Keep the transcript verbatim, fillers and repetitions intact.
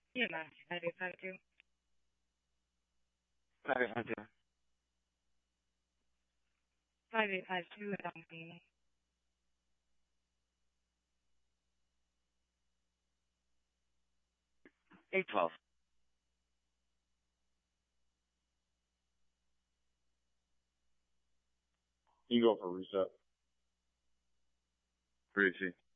E M S five eight five two. five eight five two. five eight five two at Albany. eight twelve. You can go for reset. Three C.